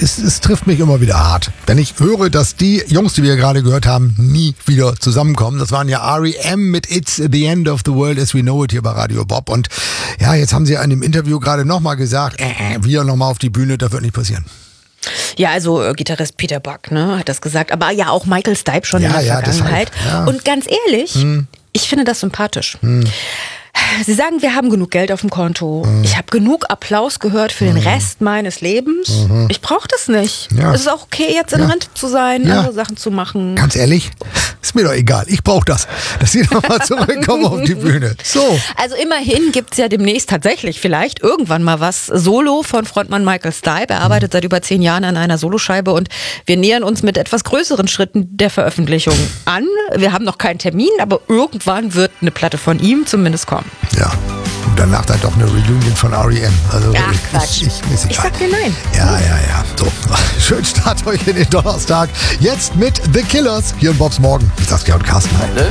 es trifft mich immer wieder hart, wenn ich höre, dass die Jungs, die wir gerade gehört haben, nie wieder zusammenkommen. Das waren ja R.E.M. mit It's the End of the World as we know it hier bei Radio Bob. Und ja, jetzt haben sie in dem Interview gerade nochmal gesagt, wir nochmal auf die Bühne, das wird nicht passieren. Ja, also Gitarrist Peter Buck, ne, hat das gesagt. Aber ja, auch Michael Stipe schon in der Vergangenheit. Deshalb, ja. Und ganz ehrlich, ich finde das sympathisch. Sie sagen, wir haben genug Geld auf dem Konto. Ich habe genug Applaus gehört für den Rest meines Lebens. Ich brauche das nicht. Ja. Es ist auch okay, jetzt in Rente zu sein, andere Sachen zu machen. Ganz ehrlich, ist mir doch egal. Ich brauche das. Dass sie nochmal zurückkommen auf die Bühne. So. Also immerhin gibt's ja demnächst tatsächlich vielleicht irgendwann mal was Solo von Frontmann Michael Stipe. Er arbeitet seit über 10 Jahren an einer Soloscheibe und wir nähern uns mit etwas größeren Schritten der Veröffentlichung an. Wir haben noch keinen Termin, aber irgendwann wird eine Platte von ihm zumindest kommen. Ja. Und danach dann doch eine Reunion von R.E.M. Also Ach, Quatsch. Ich sag dir nein. Ja. So, schönen Start euch in den Donnerstag. Jetzt mit The Killers hier in Bobs Morgen. Mit Saskia und Carsten.